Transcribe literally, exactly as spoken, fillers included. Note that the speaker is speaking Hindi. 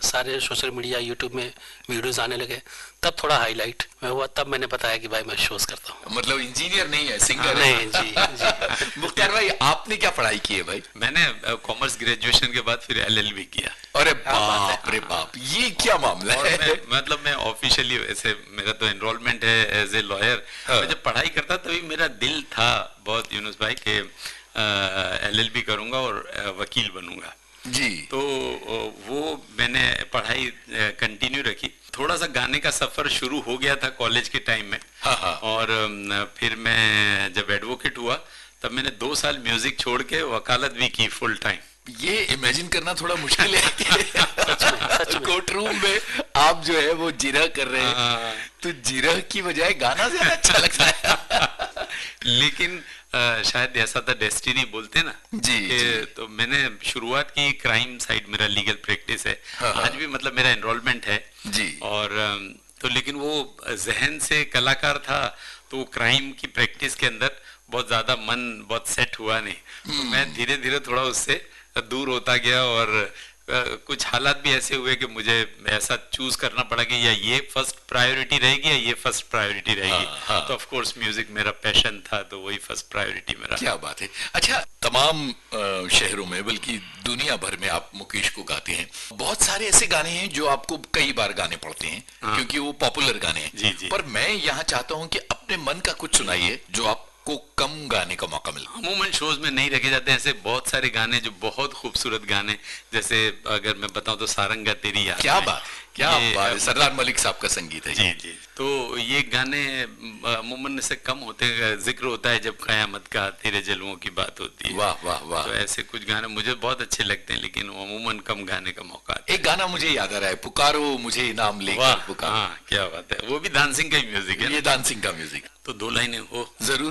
सारे सोशल मीडिया यूट्यूब में वीडियोस आने लगे, तब थोड़ा हाईलाइट में हुआ, तब मैंने बताया कि भाई मैं शोज करता हूँ। मतलब इंजीनियर नहीं है, सिंगर है। नहीं जी जी। मुख्तार भाई, आपने क्या पढ़ाई की है भाई? मैंने कॉमर्स ग्रेजुएशन के बाद फिर एलएलबी किया। अरे बाप रे बाप, ये क्या मामला और है? मैं, मतलब मैं ऑफिशियली वैसे मेरा तो एनरोलमेंट है एज ए लॉयर। मैं जब पढ़ाई करता तभी मेरा दिल था बहुत यूनुस भाई के एलएलबी करूंगा और वकील बनूंगा जी। तो वो मैंने पढ़ाई कंटिन्यू रखी। थोड़ा सा गाने का सफर शुरू हो गया था कॉलेज के टाइम में। हाँ हाँ। और फिर मैं जब एडवोकेट हुआ तब मैंने दो साल म्यूजिक छोड़ के वकालत भी की फुल टाइम। ये इमेजिन करना थोड़ा मुश्किल है कि कोर्ट रूम में आप जो है वो जिरह कर रहे हैं, तो जिरह की बजाय गाना ज्यादा अच्छा लगता है। लेकिन आ, शायद ऐसा था, डेस्टिनी बोलते ना जी, जी। तो मैंने शुरुआत की क्राइम साइड, मेरा लीगल प्रैक्टिस है। हाँ, आज भी मतलब मेरा एनरोलमेंट है जी। और तो लेकिन वो जहन से कलाकार था, तो वो क्राइम की प्रैक्टिस के अंदर बहुत ज्यादा मन बहुत सेट हुआ नहीं। तो मैं धीरे धीरे थोड़ा उससे दूर होता गया और आ, कुछ हालात भी ऐसे हुए कि मुझे ऐसा चूज करना पड़ा कि या ये फर्स्ट प्रायोरिटी रहेगी या ये फर्स्ट प्रायोरिटी रहेगी। हाँ, हाँ। तो ऑफ कोर्स म्यूजिक मेरा पैशन था, तो वही फर्स्ट प्रायोरिटी मेरा। क्या बात है। अच्छा, तमाम आ, शहरों में बल्कि दुनिया भर में आप मुकेश को गाते हैं। बहुत सारे ऐसे गाने हैं जो आपको कई बार गाने पड़ते हैं। हाँ। क्योंकि वो पॉपुलर गाने हैं। जी जी। पर मैं यहाँ चाहता हूँ कि अपने मन का कुछ सुनाइए जो आप को कम गाने का मौका मिला। अमूमन शोज में नहीं रखे जाते ऐसे बहुत सारे गाने जो बहुत खूबसूरत गाने, जैसे अगर मैं बताऊं तो सारंगा तेरी याद। क्या बात, क्या बात, सरदार मलिक साहब का संगीत है। जी जी। तो ये गाने अमूमन से कम होते हैं, जिक्र होता है जब कयामत का तेरे जलवों की बात होती है। वाह वाह वाह। तो ऐसे कुछ गाने मुझे बहुत अच्छे लगते हैं, लेकिन अमूमन कम गाने का मौका। एक गाना मुझे याद आ रहा है, पुकारो मुझे इनाम लेकर पुकारो। हाँ क्या बात है, वो भी दान सिंह का ही म्यूजिक है। ये दान सिंह का म्यूजिक। तो दो लाइनें हो जरूर।